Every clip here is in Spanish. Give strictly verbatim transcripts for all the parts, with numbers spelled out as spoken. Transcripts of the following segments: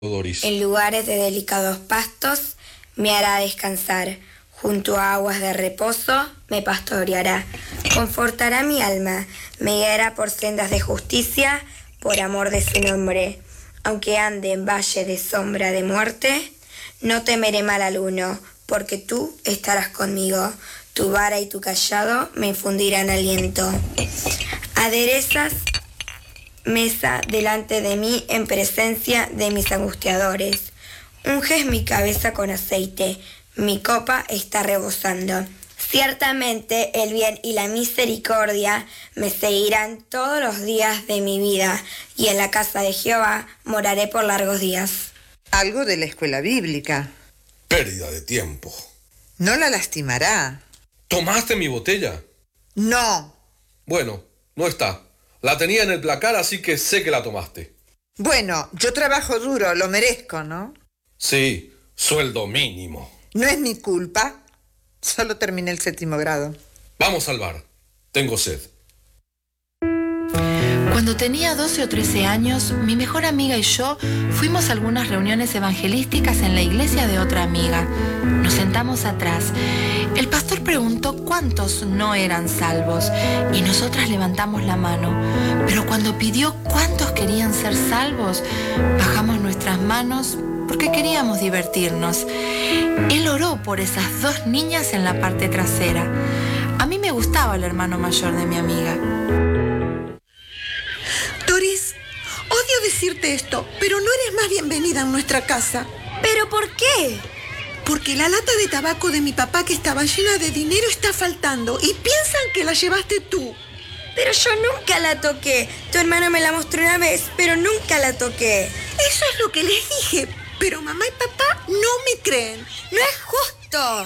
Doris. En lugares de delicados pastos me hará descansar. Junto a aguas de reposo me pastoreará. Confortará mi alma, me guiará por sendas de justicia, por amor de su nombre. Aunque ande en valle de sombra de muerte, no temeré mal alguno, porque tú estarás conmigo. Tu vara y tu cayado me infundirán aliento. Aderezas mesa delante de mí en presencia de mis angustiadores. Unges mi cabeza con aceite, mi copa está rebosando. Ciertamente el bien y la misericordia me seguirán todos los días de mi vida, y en la casa de Jehová moraré por largos días. Algo de la escuela bíblica. Pérdida de tiempo. No la lastimará. ¿Tomaste mi botella? No. Bueno, no está. La tenía en el placar, así que sé que la tomaste. Bueno, yo trabajo duro, lo merezco, ¿no? Sí, sueldo mínimo. No es mi culpa. Solo terminé el séptimo grado. Vamos al bar. Tengo sed. Cuando tenía doce o trece años, mi mejor amiga y yo fuimos a algunas reuniones evangelísticas en la iglesia de otra amiga. Nos sentamos atrás. El pastor preguntó cuántos no eran salvos y nosotras levantamos la mano. Pero cuando pidió cuántos querían ser salvos, bajamos nuestras manos porque queríamos divertirnos. Él oró por esas dos niñas en la parte trasera. A mí me gustaba el hermano mayor de mi amiga. Doris, odio decirte esto, pero no eres más bienvenida en nuestra casa. ¿Pero por qué? Porque la lata de tabaco de mi papá, que estaba llena de dinero, está faltando y piensan que la llevaste tú. Pero yo nunca la toqué. Tu hermano me la mostró una vez, pero nunca la toqué. Eso es lo que les dije, pero mamá y papá no me creen. ¡No es justo!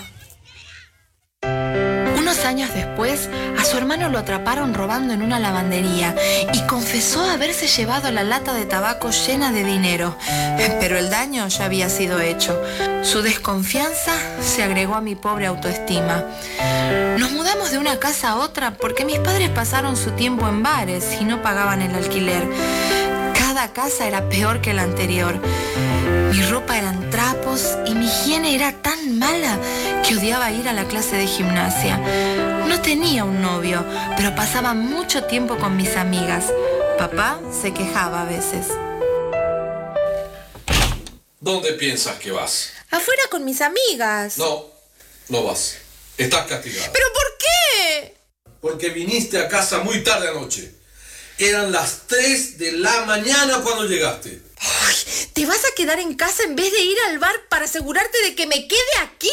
Unos años después, a su hermano lo atraparon robando en una lavandería y confesó haberse llevado la lata de tabaco llena de dinero. Pero el daño ya había sido hecho. Su desconfianza se agregó a mi pobre autoestima. Nos mudamos de una casa a otra porque mis padres pasaron su tiempo en bares y no pagaban el alquiler. Cada casa era peor que la anterior. Mi ropa eran trapos y mi higiene era tan mala que odiaba ir a la clase de gimnasia. No tenía un novio, pero pasaba mucho tiempo con mis amigas. Papá se quejaba a veces. ¿Dónde piensas que vas? Afuera con mis amigas. No, no vas. Estás castigada. ¿Pero por qué? Porque viniste a casa muy tarde anoche. Eran las tres de la mañana cuando llegaste. Ay, ¿te vas a quedar en casa en vez de ir al bar para asegurarte de que me quede aquí?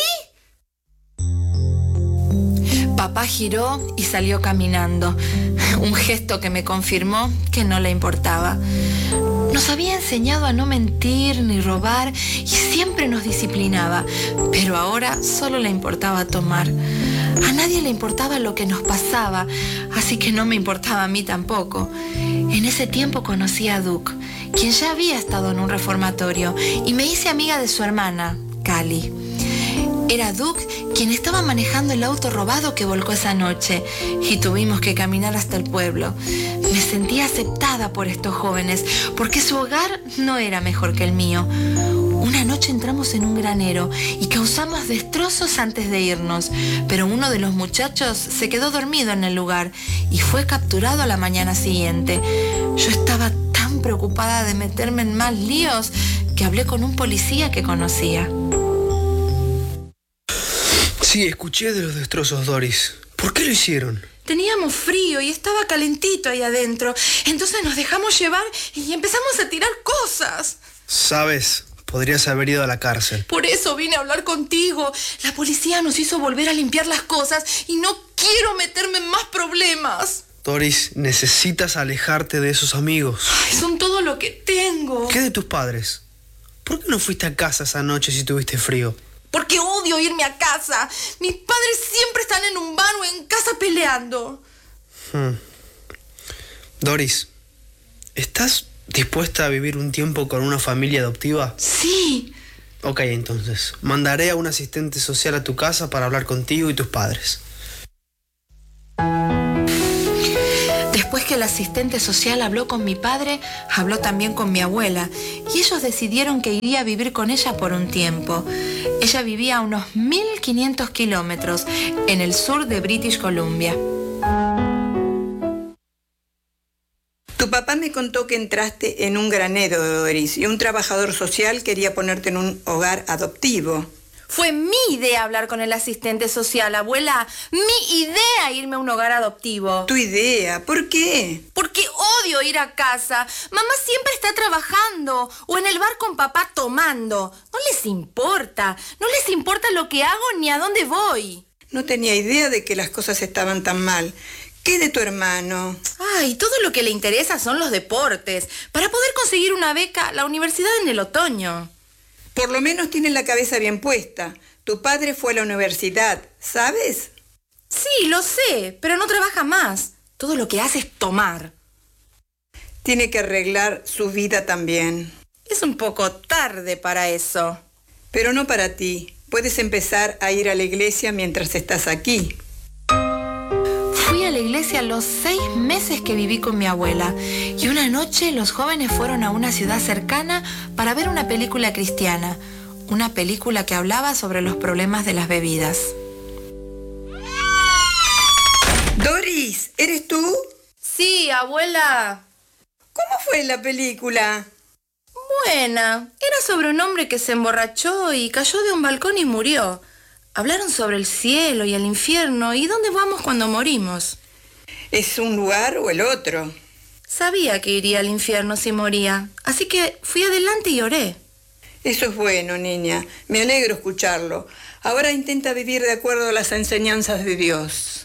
Papá giró y salió caminando, un gesto que me confirmó que no le importaba. Nos había enseñado a no mentir ni robar y siempre nos disciplinaba, pero ahora solo le importaba tomar. A nadie le importaba lo que nos pasaba, así que no me importaba a mí tampoco. En ese tiempo conocí a Duke, quien ya había estado en un reformatorio, y me hice amiga de su hermana, Cali. Era Duke quien estaba manejando el auto robado que volcó esa noche y tuvimos que caminar hasta el pueblo. Me sentía aceptada por estos jóvenes porque su hogar no era mejor que el mío. Una noche entramos en un granero y causamos destrozos antes de irnos, pero uno de los muchachos se quedó dormido en el lugar y fue capturado a la mañana siguiente. Yo estaba tan preocupada de meterme en más líos que hablé con un policía que conocía. Sí, escuché de los destrozos, Doris. ¿Por qué lo hicieron? Teníamos frío y estaba calentito ahí adentro. Entonces nos dejamos llevar y empezamos a tirar cosas. ¿Sabes? Podrías haber ido a la cárcel. Por eso vine a hablar contigo. La policía nos hizo volver a limpiar las cosas y no quiero meterme en más problemas. Doris, necesitas alejarte de esos amigos. Ay, son todo lo que tengo. ¿Qué de tus padres? ¿Por qué no fuiste a casa esa noche si tuviste frío? Porque odio irme a casa. Mis padres siempre están en un bar o en casa peleando. Hmm. Doris, ¿estás dispuesta a vivir un tiempo con una familia adoptiva? Sí. Ok, entonces, mandaré a un asistente social a tu casa para hablar contigo y tus padres. Después que que el asistente social habló con mi padre, habló también con mi abuela, y ellos decidieron que iría a vivir con ella por un tiempo. Ella vivía a unos mil quinientos kilómetros en el sur de British Columbia. Tu papá me contó que entraste en un granero, Doris, y un trabajador social quería ponerte en un hogar adoptivo. Fue mi idea hablar con el asistente social, abuela. Mi idea irme a un hogar adoptivo. ¿Tu idea? ¿Por qué? Porque odio ir a casa. Mamá siempre está trabajando o en el bar con papá tomando. No les importa. No les importa lo que hago ni a dónde voy. No tenía idea de que las cosas estaban tan mal. ¿Qué de tu hermano? Ay, todo lo que le interesa son los deportes. Para poder conseguir una beca, la universidad en el otoño. Por lo menos tiene la cabeza bien puesta. Tu padre fue a la universidad, ¿sabes? Sí, lo sé, pero no trabaja más. Todo lo que hace es tomar. Tiene que arreglar su vida también. Es un poco tarde para eso. Pero no para ti. Puedes empezar a ir a la iglesia mientras estás aquí. Fui a la iglesia los seis meses que viví con mi abuela y una noche los jóvenes fueron a una ciudad cercana para ver una película cristiana, una película que hablaba sobre los problemas de las bebidas. Doris, ¿eres tú? Sí, abuela. ¿Cómo fue la película? Buena. Era sobre un hombre que se emborrachó y cayó de un balcón y murió. Hablaron sobre el cielo y el infierno y dónde vamos cuando morimos. ¿Es un lugar o el otro? Sabía que iría al infierno si moría, así que fui adelante y oré. Eso es bueno, niña. Me alegro escucharlo. Ahora intenta vivir de acuerdo a las enseñanzas de Dios.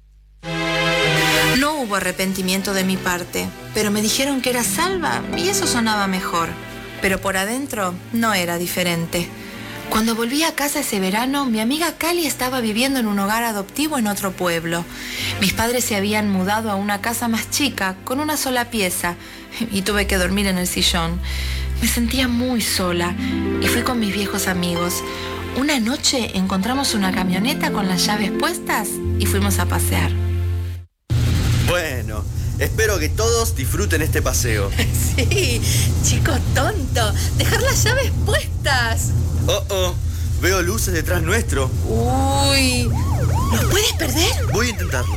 No hubo arrepentimiento de mi parte, pero me dijeron que era salva y eso sonaba mejor. Pero por adentro no era diferente. Cuando volví a casa ese verano, mi amiga Cali estaba viviendo en un hogar adoptivo en otro pueblo. Mis padres se habían mudado a una casa más chica, con una sola pieza, y tuve que dormir en el sillón. Me sentía muy sola y fui con mis viejos amigos. Una noche encontramos una camioneta con las llaves puestas y fuimos a pasear. Bueno, espero que todos disfruten este paseo. Sí, chico tonto, dejar las llaves puestas. Oh, oh, veo luces detrás nuestro. Uy, ¿los puedes perder? Voy a intentarlo.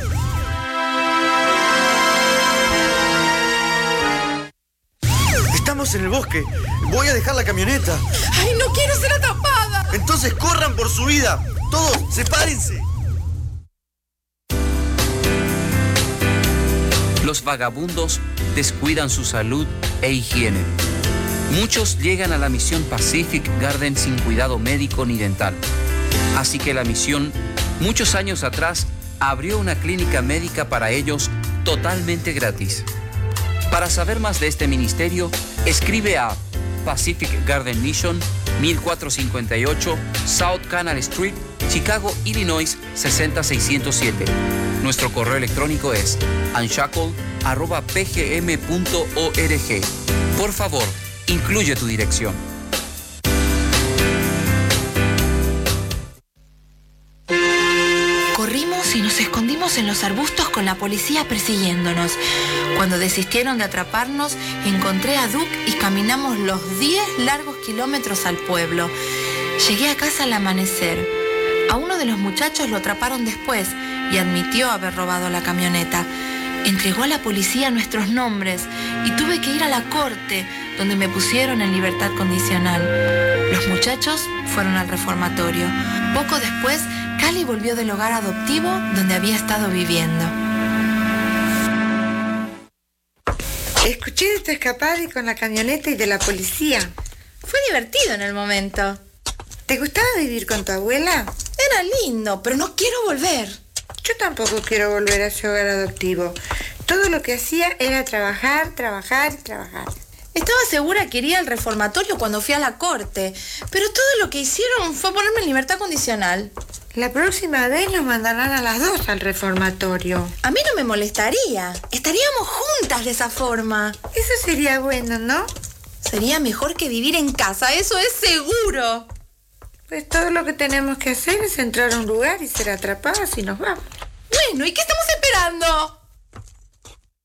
Estamos en el bosque. Voy a dejar la camioneta. Ay, no quiero ser atrapada. Entonces corran por su vida. Todos, sepárense. Los vagabundos descuidan su salud e higiene. Muchos llegan a la misión Pacific Garden sin cuidado médico ni dental. Así que la misión, muchos años atrás, abrió una clínica médica para ellos totalmente gratis. Para saber más de este ministerio, escribe a Pacific Garden Mission, mil cuatrocientos cincuenta y ocho South Canal Street, Chicago, Illinois, seis cero seis cero siete. Nuestro correo electrónico es unshackle arroba p g m punto org. Por favor, incluye tu dirección. Corrimos y nos escondimos en los arbustos con la policía persiguiéndonos. Cuando desistieron de atraparnos, encontré a Duke y caminamos los diez largos kilómetros al pueblo. Llegué a casa al amanecer. A uno de los muchachos lo atraparon después y admitió haber robado la camioneta. Entregó a la policía nuestros nombres y tuve que ir a la corte, donde me pusieron en libertad condicional. Los muchachos fueron al reformatorio. Poco después, Cali volvió del hogar adoptivo donde había estado viviendo. Escuché de tu escapada y con la camioneta y de la policía. Fue divertido en el momento. ¿Te gustaba vivir con tu abuela? Era lindo, pero no quiero volver. Yo tampoco quiero volver a ese hogar adoptivo. Todo lo que hacía era trabajar, trabajar y trabajar. Estaba segura que iría al reformatorio cuando fui a la corte, pero todo lo que hicieron fue ponerme en libertad condicional. La próxima vez nos mandarán a las dos al reformatorio. A mí no me molestaría. Estaríamos juntas de esa forma. Eso sería bueno, ¿no? Sería mejor que vivir en casa, eso es seguro. Pues todo lo que tenemos que hacer es entrar a un lugar y ser atrapados y nos vamos. Bueno, ¿y qué estamos esperando?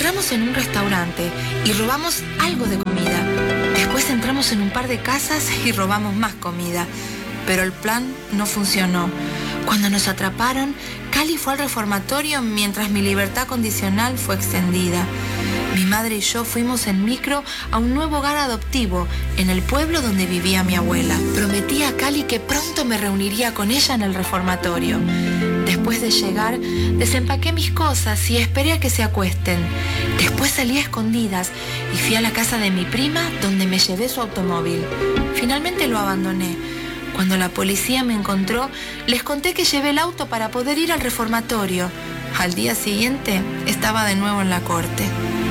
encontramos en un restaurante y robamos algo de comida. Después entramos en un par de casas y robamos más comida. Pero el plan no funcionó. Cuando nos atraparon, Cali fue al reformatorio mientras mi libertad condicional fue extendida. Mi madre y yo fuimos en micro a un nuevo hogar adoptivo en el pueblo donde vivía mi abuela. Prometí a Cali que pronto me reuniría con ella en el reformatorio. Después de llegar, desempaqué mis cosas y esperé a que se acuesten. Después salí a escondidas y fui a la casa de mi prima, donde me llevé su automóvil. Finalmente lo abandoné. Cuando la policía me encontró, les conté que llevé el auto para poder ir al reformatorio. Al día siguiente, estaba de nuevo en la corte.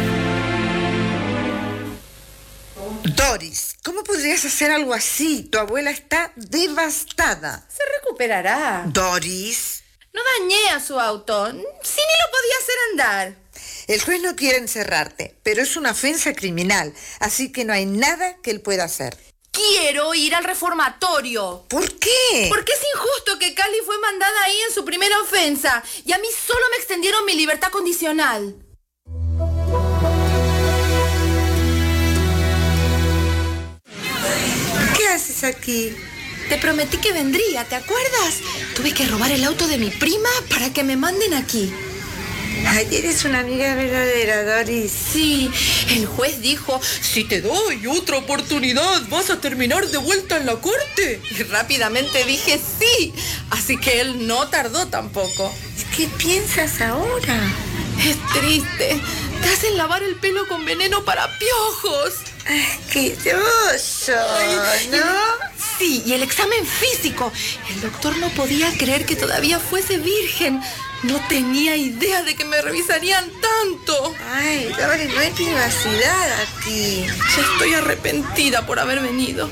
Doris, ¿cómo podrías hacer algo así? Tu abuela está devastada. Se recuperará. Doris. No dañé a su auto, si ni lo podía hacer andar. El juez no quiere encerrarte, pero es una ofensa criminal, así que no hay nada que él pueda hacer. Quiero ir al reformatorio. ¿Por qué? Porque es injusto que Cali fue mandada ahí en su primera ofensa y a mí solo me extendieron mi libertad condicional. ¿Qué haces aquí? Te prometí que vendría, ¿te acuerdas? Tuve que robar el auto de mi prima para que me manden aquí. Ay, eres una amiga verdadera, Doris. Sí, el juez dijo, si te doy otra oportunidad, ¿vas a terminar de vuelta en la corte? Y rápidamente dije sí, así que él no tardó tampoco. ¿Qué piensas ahora? Es triste. Te hacen lavar el pelo con veneno para piojos. Asqueroso, ¿no? Sí, y el examen físico. El doctor no podía creer que todavía fuese virgen. No tenía idea de que me revisarían tanto. Ay, Doris, no hay privacidad aquí. Ya estoy arrepentida por haber venido.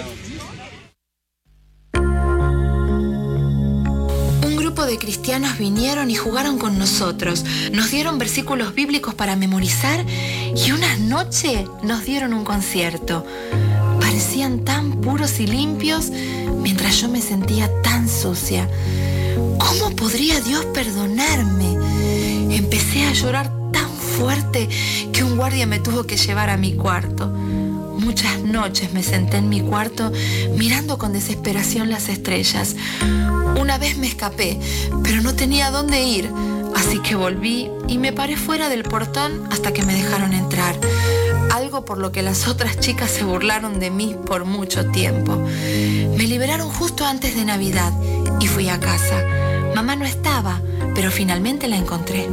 Un grupo de cristianos vinieron y jugaron con nosotros. Nos dieron versículos bíblicos para memorizar y una noche nos dieron un concierto. Parecían tan puros y limpios mientras yo me sentía tan sucia. ¿Cómo podría Dios perdonarme? Empecé a llorar tan fuerte que un guardia me tuvo que llevar a mi cuarto. Muchas noches me senté en mi cuarto mirando con desesperación las estrellas. Una vez me escapé, pero no tenía dónde ir, así que volví y me paré fuera del portón hasta que me dejaron entrar. Algo por lo que las otras chicas se burlaron de mí por mucho tiempo. Me liberaron justo antes de Navidad y fui a casa. Mamá no estaba, pero finalmente la encontré.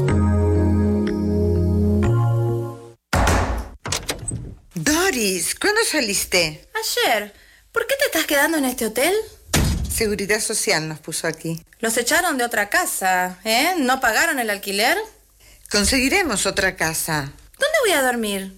Doris, ¿cuándo saliste? Ayer. ¿Por qué te estás quedando en este hotel? Seguridad Social nos puso aquí. Los echaron de otra casa, ¿eh? ¿No pagaron el alquiler? Conseguiremos otra casa. ¿Dónde voy a dormir?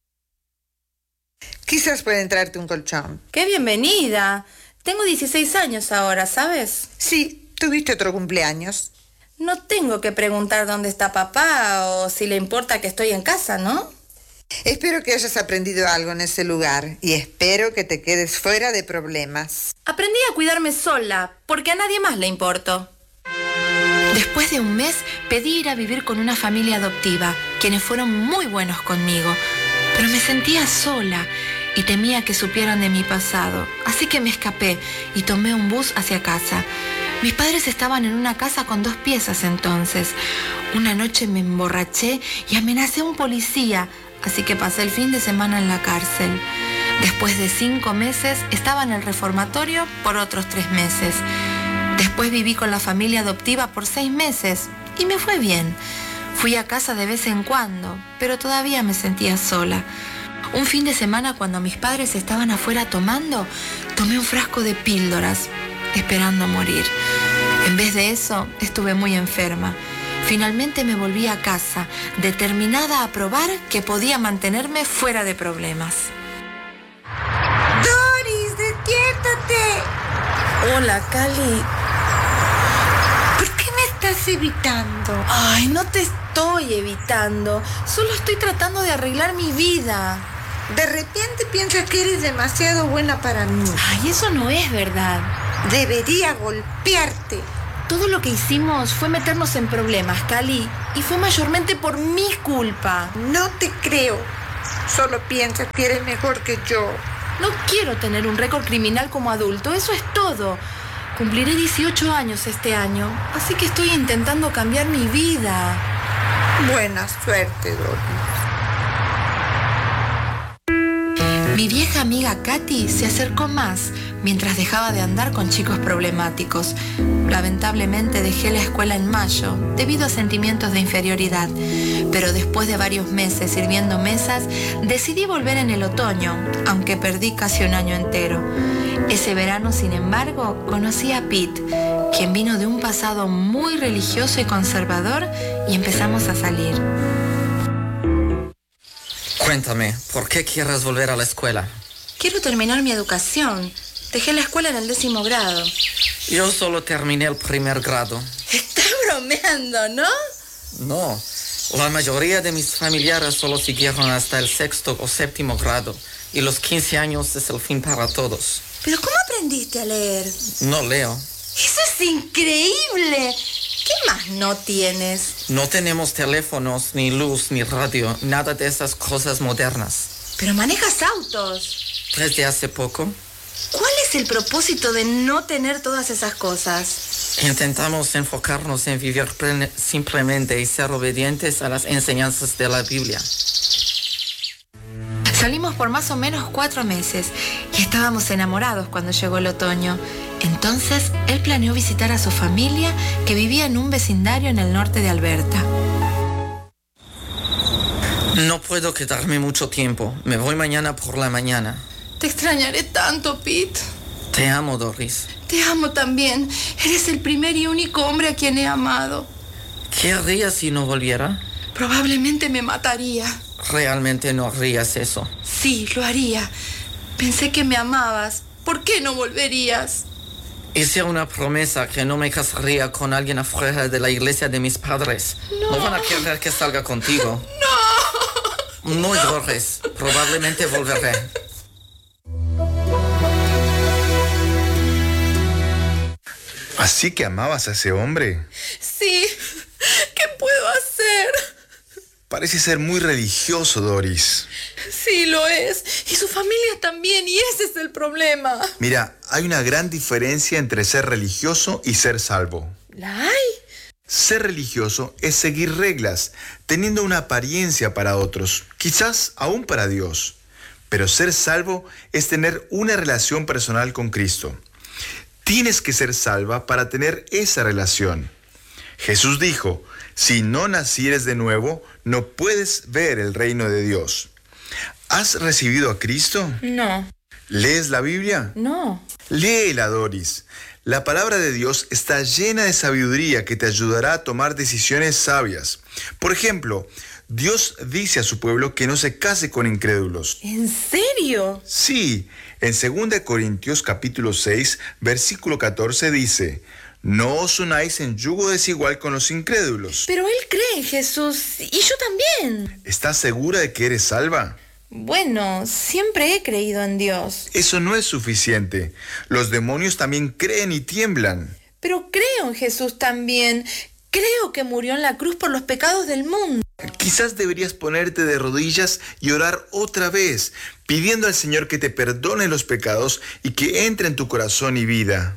Quizás pueda entrarte un colchón. ¡Qué bienvenida! Tengo dieciséis años ahora, ¿sabes? Sí, tuviste otro cumpleaños. No tengo que preguntar dónde está papá o si le importa que estoy en casa, ¿no? Espero que hayas aprendido algo en ese lugar y espero que te quedes fuera de problemas. Aprendí a cuidarme sola, porque a nadie más le importo. Después de un mes, pedí ir a vivir con una familia adoptiva, quienes fueron muy buenos conmigo, pero me sentía sola y temía que supieran de mi pasado, así que me escapé y tomé un bus hacia casa. Mis padres estaban en una casa con dos piezas entonces. Una noche me emborraché y amenacé a un policía, así que pasé el fin de semana en la cárcel. Después de cinco meses, estaba en el reformatorio por otros tres meses. Después viví con la familia adoptiva por seis meses y me fue bien. Fui a casa de vez en cuando, pero todavía me sentía sola. Un fin de semana, cuando mis padres estaban afuera tomando, tomé un frasco de píldoras, esperando morir. En vez de eso, estuve muy enferma. Finalmente me volví a casa, determinada a probar que podía mantenerme fuera de problemas. ¡Doris, despiértate! Hola, Cali. ¿Por qué me estás evitando? Ay, no te estoy evitando. Solo estoy tratando de arreglar mi vida. De repente piensas que eres demasiado buena para mí. Ay, eso no es verdad. Debería golpearte. todo lo que hicimos fue meternos en problemas, Cali. Y fue mayormente por mi culpa. No te creo. Solo piensas que eres mejor que yo. No quiero tener un récord criminal como adulto, eso es todo. Cumpliré dieciocho años este año, así que estoy intentando cambiar mi vida. Buena suerte, Doris. Mi vieja amiga Katy se acercó más mientras dejaba de andar con chicos problemáticos. Lamentablemente dejé la escuela en mayo debido a sentimientos de inferioridad, pero después de varios meses sirviendo mesas decidí volver en el otoño, aunque perdí casi un año entero. Ese verano, sin embargo, conocí a Pete, quien vino de un pasado muy religioso y conservador, y empezamos a salir. Cuéntame, ¿por qué quieres volver a la escuela? Quiero terminar mi educación. Dejé la escuela en el décimo grado. Yo solo terminé el primer grado. Estás bromeando, ¿no? No, la mayoría de mis familiares solo siguieron hasta el sexto o séptimo grado, y los quince años es el fin para todos. ¿Pero cómo aprendiste a leer? No leo. ¡Eso es increíble! ¿Qué más no tienes? No tenemos teléfonos, ni luz, ni radio, nada de esas cosas modernas. Pero manejas autos. Desde hace poco. ¿Cuál es el propósito de no tener todas esas cosas? Intentamos enfocarnos en vivir simplemente y ser obedientes a las enseñanzas de la Biblia. Salimos por más o menos cuatro meses y estábamos enamorados cuando llegó el otoño. Entonces, él planeó visitar a su familia que vivía en un vecindario en el norte de Alberta. No puedo quedarme mucho tiempo. Me voy mañana por la mañana. Te extrañaré tanto, Pete. Te amo, Doris. Te amo también. Eres el primer y único hombre a quien he amado. ¿Qué harías si no volviera? Probablemente me mataría. ¿Realmente no harías eso? Sí, lo haría. Pensé que me amabas. ¿Por qué no volverías? Hice una promesa que no me casaría con alguien afuera de la iglesia de mis padres. No. No van a querer que salga contigo. No. No llores. Probablemente volveré. ¿Así que amabas a ese hombre? Sí. ¿Qué puedo hacer? Parece ser muy religioso, Doris. Sí, lo es. Y su familia también, y ese es el problema. Mira, hay una gran diferencia entre ser religioso y ser salvo. ¿La hay? Ser religioso es seguir reglas, teniendo una apariencia para otros, quizás aún para Dios. Pero ser salvo es tener una relación personal con Cristo. Tienes que ser salva para tener esa relación. Jesús dijo, si no nacieres de nuevo, no puedes ver el reino de Dios. ¿Has recibido a Cristo? No. ¿Lees la Biblia? No. Léela, Doris. La palabra de Dios está llena de sabiduría que te ayudará a tomar decisiones sabias. Por ejemplo, Dios dice a su pueblo que no se case con incrédulos. ¿En serio? Sí, en segunda de Corintios capítulo seis, versículo catorce dice, no os unáis en yugo desigual con los incrédulos. Pero él cree en Jesús, y yo también. ¿Estás segura de que eres salva? Bueno, siempre he creído en Dios. Eso no es suficiente. Los demonios también creen y tiemblan. Pero creo en Jesús también. Creo que murió en la cruz por los pecados del mundo. Quizás deberías ponerte de rodillas y orar otra vez, pidiendo al Señor que te perdone los pecados y que entre en tu corazón y vida.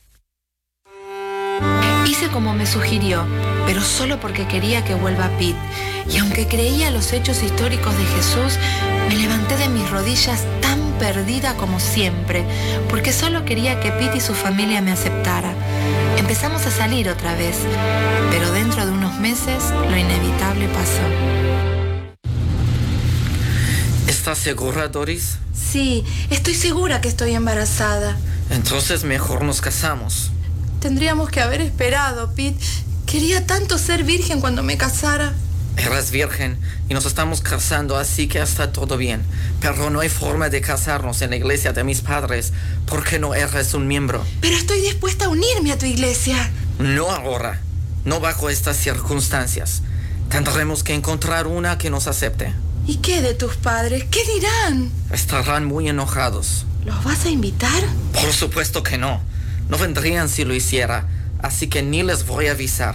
Hice como me sugirió, pero solo porque quería que vuelva Pete. Y aunque creía los hechos históricos de Jesús, me levanté de mis rodillas tan perdida como siempre, porque solo quería que Pete y su familia me aceptara. Empezamos a salir otra vez, pero dentro de unos meses lo inevitable pasó. ¿Estás segura, Doris? Sí, estoy segura que estoy embarazada. Entonces mejor nos casamos. Tendríamos que haber esperado, Pete. Quería tanto ser virgen cuando me casara. Eres virgen y nos estamos casando, así que está todo bien. Pero no hay forma de casarnos en la iglesia de mis padres porque no eres un miembro. Pero estoy dispuesta a unirme a tu iglesia. No ahora, no bajo estas circunstancias. Tendremos que encontrar una que nos acepte. ¿Y qué de tus padres? ¿Qué dirán? Estarán muy enojados. ¿Los vas a invitar? Por supuesto que no. No vendrían si lo hiciera. así que ni les voy a avisar.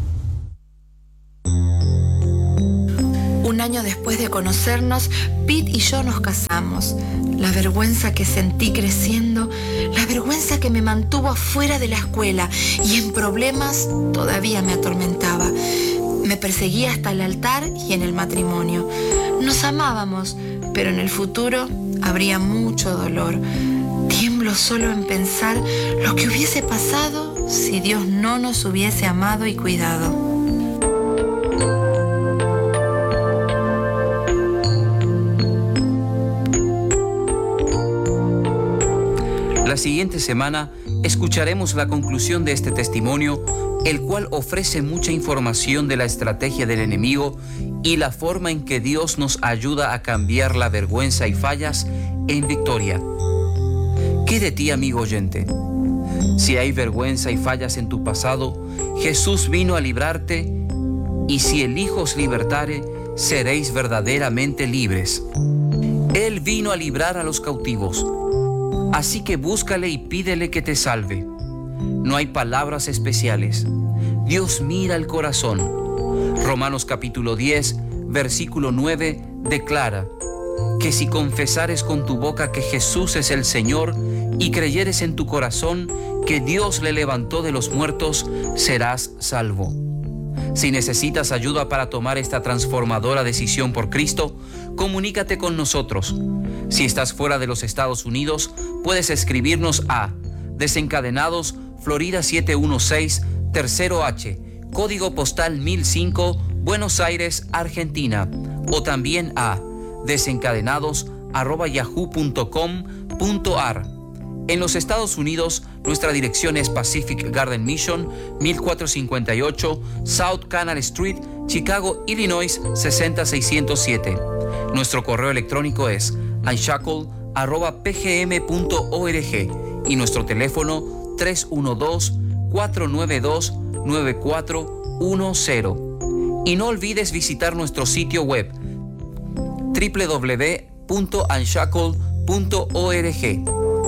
Un año después de conocernos, Pete y yo nos casamos. La vergüenza que sentí creciendo, la vergüenza que me mantuvo afuera de la escuela y en problemas todavía me atormentaba. Me perseguía hasta el altar y en el matrimonio. Nos amábamos, pero en el futuro habría mucho dolor. Tiemblo solo en pensar lo que hubiese pasado si Dios no nos hubiese amado y cuidado. La siguiente semana escucharemos la conclusión de este testimonio, el cual ofrece mucha información de la estrategia del enemigo y la forma en que Dios nos ayuda a cambiar la vergüenza y fallas en victoria. ¿Qué de ti, amigo oyente? Si hay vergüenza y fallas en tu pasado, Jesús vino a librarte, y si el Hijo os libertare, seréis verdaderamente libres. Él vino a librar a los cautivos. Así que búscale y pídele que te salve. No hay palabras especiales. Dios mira el corazón. Romanos capítulo diez, versículo nueve, declara que si confesares con tu boca que Jesús es el Señor y creyeres en tu corazón que Dios le levantó de los muertos, serás salvo. Si necesitas ayuda para tomar esta transformadora decisión por Cristo, comunícate con nosotros. Si estás fuera de los Estados Unidos, puedes escribirnos a Desencadenados, Florida siete uno seis, Tercero H, código postal mil cinco, Buenos Aires, Argentina, o también a desencadenados arroba yahoo punto com punto ar. En los Estados Unidos, nuestra dirección es Pacific Garden Mission, mil cuatrocientos cincuenta y ocho South Canal Street, Chicago, Illinois, sesenta mil seiscientos siete. Nuestro correo electrónico es unshackled arroba p g m punto org y nuestro teléfono tres uno dos, cuatro nueve dos, nueve cuatro uno cero. Y no olvides visitar nuestro sitio web doble u doble u doble u punto unshackled punto org.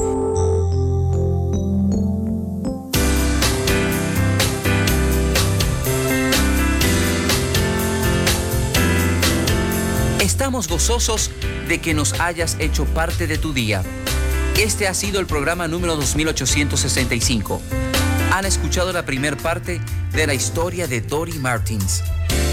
Estamos gozosos de que nos hayas hecho parte de tu día. Este ha sido el programa número dos mil ochocientos sesenta y cinco. Han escuchado la primera parte de la historia de Dory Martins.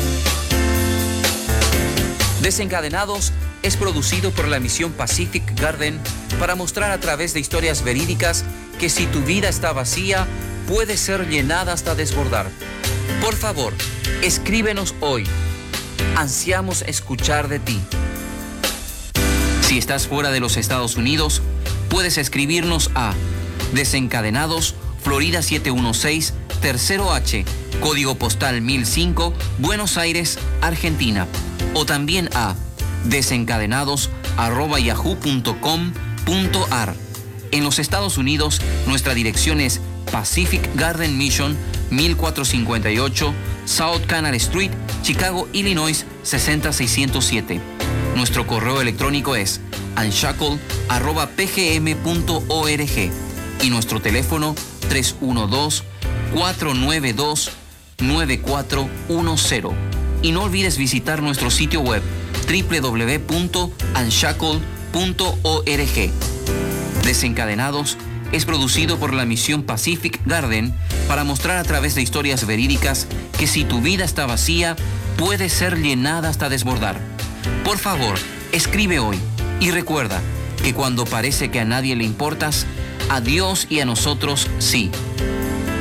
Desencadenados es producido por la misión Pacific Garden para mostrar a través de historias verídicas que si tu vida está vacía, puede ser llenada hasta desbordar. Por favor, escríbenos hoy. Ansiamos escuchar de ti. Si estás fuera de los Estados Unidos, puedes escribirnos a Desencadenados, Florida siete uno seis, Tercero H, código postal mil cinco, Buenos Aires, Argentina, o también a desencadenados arroba yahoo punto com punto ar. En los Estados Unidos, nuestra dirección es Pacific Garden Mission, mil cuatrocientos cincuenta y ocho South Canal Street, Chicago, Illinois, sesenta mil seiscientos siete. Nuestro correo electrónico es unshackled arroba p g m punto org y nuestro teléfono tres uno dos, cuatro nueve dos, nueve cuatro uno cero. Y no olvides visitar nuestro sitio web doble u doble u doble u punto unshackled punto org. Desencadenados es producido por la misión Pacific Garden para mostrar a través de historias verídicas que si tu vida está vacía, puede ser llenada hasta desbordar. Por favor, escribe hoy y recuerda que cuando parece que a nadie le importas, a Dios y a nosotros sí.